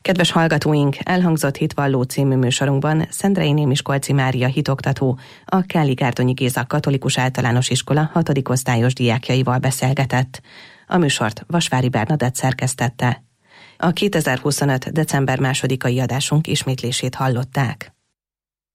Kedves hallgatóink, elhangzott Hitvalló című műsorunkban Szendrei Némiskolczy Mária hitoktató, a Kelly-Gárdonyi Géza Katolikus Általános Iskola 6. osztályos diákjaival beszélgetett. A műsort Vasvári Bernadett szerkesztette. A 2025. december 2. adásunk ismétlését hallották.